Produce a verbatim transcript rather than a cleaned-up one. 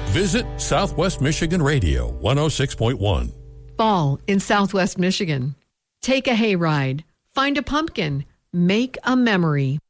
Visit Southwest Michigan Radio one oh six point one. Fall in Southwest Michigan. Take a hayride. Find a pumpkin. Make a memory.